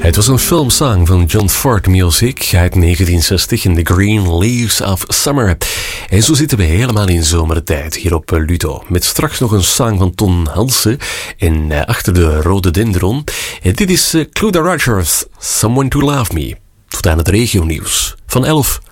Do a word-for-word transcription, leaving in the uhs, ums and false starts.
Het was een filmsong van John Ford Music uit negentien zestig in The Green Leaves of Summer. En zo zitten we helemaal in zomertijd hier op Ludo. Met straks nog een song van Ton Hansen en uh, achter de rhododendron. En dit is uh, Cluda Rogers, Someone to Love Me. Tot aan het regionieuws van elf.